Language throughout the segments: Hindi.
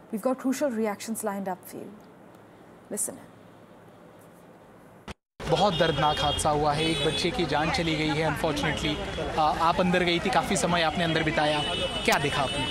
We've got crucial reactions lined up for you. Listen in. बहुत दर्दनाक हादसा हुआ है, एक बच्चे की जान चली गई है अनफॉर्चुनेटली। आप अंदर गई थी, काफ़ी समय आपने अंदर बिताया, क्या देखा आपने?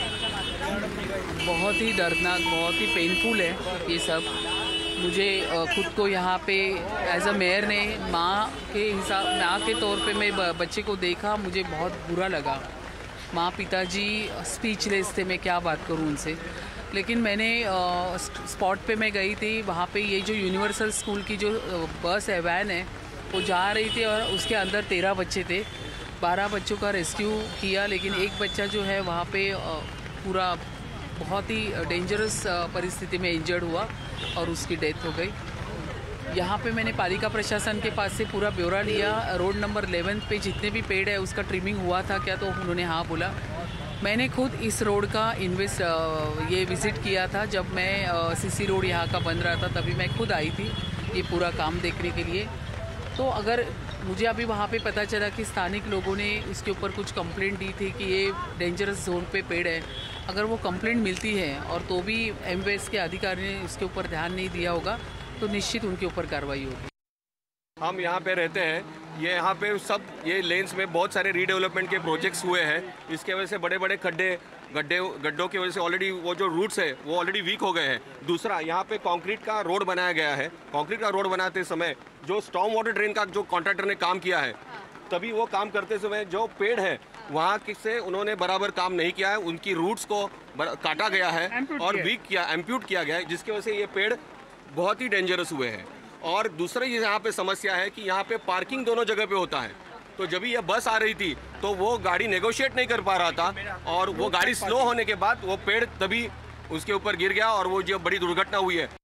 बहुत ही दर्दनाक, बहुत ही पेनफुल है ये सब। मुझे खुद को यहाँ पे एज अ मेयर ने माँ के तौर पे मैं बच्चे को देखा, मुझे बहुत बुरा लगा। माँ पिताजी स्पीचलेस थे, मैं क्या बात करूँ उनसे। लेकिन मैंने स्पॉट पे मैं गई थी, वहाँ पे ये जो यूनिवर्सल स्कूल की जो बस है, वैन है, वो जा रही थी और उसके अंदर 13 बच्चे थे। 12 बच्चों का रेस्क्यू किया, लेकिन एक बच्चा जो है वहाँ पे पूरा बहुत ही डेंजरस परिस्थिति में इंजर्ड हुआ और उसकी डेथ हो गई। यहाँ पे मैंने पालिका प्रशासन के पास से पूरा ब्यौरा लिया। रोड नंबर 11 पे जितने भी पेड़ है उसका ट्रिमिंग हुआ था क्या, तो उन्होंने हाँ बोला। मैंने खुद इस रोड का ये विज़िट किया था जब मैं सीसी रोड यहाँ का बन रहा था, तभी मैं खुद आई थी ये पूरा काम देखने के लिए। तो अगर मुझे अभी वहाँ पे पता चला कि स्थानिक लोगों ने इसके ऊपर कुछ कंप्लेंट दी थी कि ये डेंजरस जोन पे पेड़ है, अगर वो कंप्लेंट मिलती है और तो भी एमवेस के अधिकारी ने इसके ऊपर ध्यान नहीं दिया होगा तो निश्चित उनके ऊपर कार्रवाई होगी। हम यहाँ पे रहते हैं, ये यहाँ पे सब ये लेन्स में बहुत सारे रीडेवलपमेंट के प्रोजेक्ट्स हुए हैं। इसके वजह से बड़े बड़े गड्ढों की वजह से ऑलरेडी वो जो रूट्स है वो ऑलरेडी वीक हो गए हैं। दूसरा, यहाँ पे कंक्रीट का रोड बनाया गया है। कंक्रीट का रोड बनाते समय जो स्टॉर्म वाटर ड्रेन का जो कॉन्ट्रैक्टर ने काम किया है, तभी वो काम करते समय जो पेड़ है वहाँ से उन्होंने बराबर काम नहीं किया है। उनकी रूट्स को काटा गया है और एम्प्यूट किया गया है, जिसकी वजह से ये पेड़ बहुत ही डेंजरस हुए हैं। और दूसरा ये यहाँ पे समस्या है कि यहाँ पे पार्किंग दोनों जगह पे होता है, तो जब ये बस आ रही थी तो वो गाड़ी नेगोशिएट नहीं कर पा रहा था और वो गाड़ी स्लो होने के बाद वो पेड़ तभी उसके ऊपर गिर गया और वो जो बड़ी दुर्घटना हुई है।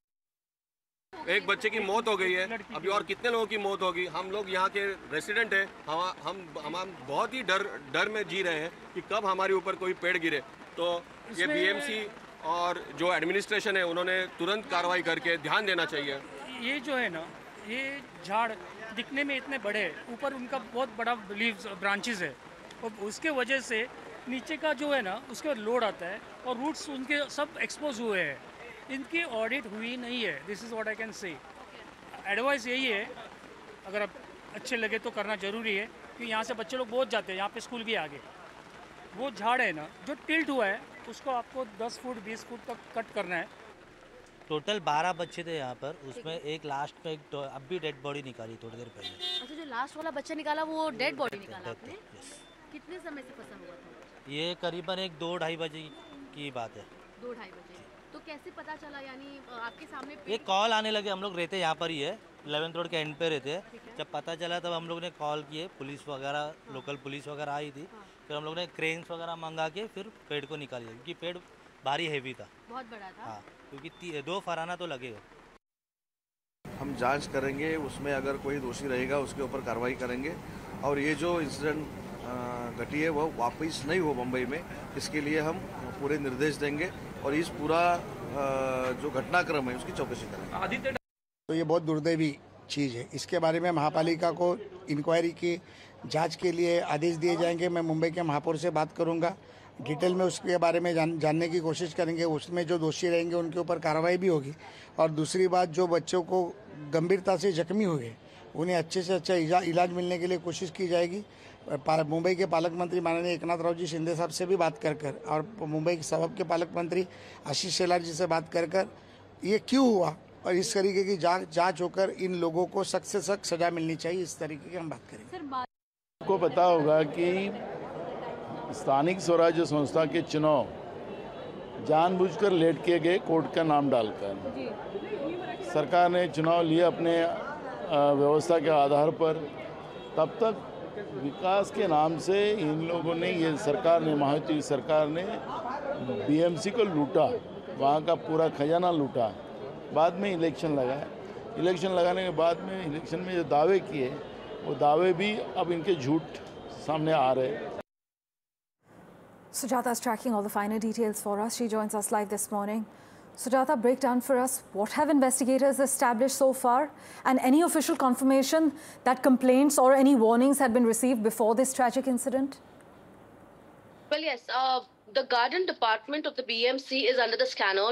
एक बच्चे की मौत हो गई है, अभी और कितने लोगों की मौत होगी। हम लोग यहाँ के रेसिडेंट हैं, हम बहुत ही डर में जी रहे हैं कि कब हमारे ऊपर कोई पेड़ गिरे। तो ये बीएमसी और जो एडमिनिस्ट्रेशन है उन्होंने तुरंत कार्रवाई करके ध्यान देना चाहिए। ये जो है ना, ये झाड़ दिखने में इतने बड़े हैं, ऊपर उनका बहुत बड़ा लीव्स ब्रांचेस है और उसके वजह से नीचे का जो है ना उसके लोड आता है और रूट्स उनके सब एक्सपोज हुए हैं। इनकी ऑडिट हुई नहीं है। This is what I can say. Advice यही है, अगर आप अच्छे लगे तो करना ज़रूरी है कि यहाँ से बच्चे लोग बहुत जाते हैं, यहाँ पे स्कूल भी आगे। वो झाड़ है ना जो टिल्ट हुआ है उसको आपको 10 फुट 20 फुट तक कट करना है। टोटल 12 बच्चे थे यहाँ पर, उसमें एक लास्ट में अब भी डेड बॉडी निकाली थोड़ी देर पहले। अच्छा, जो लास्ट वाला बच्चा निकाला वो डेड बॉडी निकाला आपने? कितने समय से फंसा हुआ था? ये करीबन 2-2:30 बजे की बात है। 2-2:30 बजे। तो कैसे पता चला, यानी आपके सामने ये कॉल आने लगे? हम लोग रहते यहाँ पर ही है, 11th रोड के एंड पे रहते हैं। जब पता चला तब हम लोग ने कॉल किए, पुलिस वगैरह लोकल पुलिस वगैरह आई थी। फिर हम लोग ने क्रेन्स वगैरह मंगा के फिर पेड़ को निकाली, क्योंकि पेड़ भारी हैवी था, बहुत बड़ा था। हाँ, क्योंकि 2 फराना तो लगेगा। हम जांच करेंगे, उसमें अगर कोई दोषी रहेगा उसके ऊपर कार्रवाई करेंगे और ये जो इंसिडेंट घटी है वो वापस नहीं हो मुंबई में, इसके लिए हम पूरे निर्देश देंगे और इस पूरा जो घटनाक्रम है उसकी चौकसी करेंगे। तो ये बहुत दुर्दैवी चीज़ है, इसके बारे में महापालिका को इंक्वायरी की जांच के लिए आदेश दिए जाएंगे। मैं मुंबई के महापौर से बात करूंगा, डिटेल में उसके बारे में जानने की कोशिश करेंगे। उसमें जो दोषी रहेंगे उनके ऊपर कार्रवाई भी होगी। और दूसरी बात, जो बच्चों को गंभीरता से जख्मी हुए उन्हें अच्छे से अच्छा इलाज मिलने के लिए कोशिश की जाएगी। मुंबई के पालक मंत्री माननीय एकनाथ राव जी शिंदे साहब से भी बात कर और मुंबई के सबब के पालक मंत्री आशीष शेलार जी से बात कर ये क्यों हुआ और इस तरीके की जांच होकर इन लोगों को सख्त से सख्त सजा मिलनी चाहिए, इस तरीके की हम बात करेंगे। आपको पता होगा कि स्थानिक स्वराज्य संस्था के चुनाव जानबूझकर लेट किए गए कोर्ट का नाम डालकर। सरकार ने चुनाव लिए अपने व्यवस्था के आधार पर। तब तक विकास के नाम से इन लोगों ने, ये सरकार ने, महायुति सरकार ने बीएमसी को लूटा, वहाँ का पूरा खजाना लूटा। बाद में इलेक्शन लगाया, इलेक्शन लगाने के बाद में इलेक्शन में जो दावे किए वो दावे भी अब इनके झूठ सामने आ रहे हैं। Sujata is tracking all the finer details for us. She joins us live this morning. Sujata, break down for us, what have investigators established so far, and any official confirmation that complaints or any warnings had been received before this tragic incident? Well, yes, the garden department of the BMC is under the scanner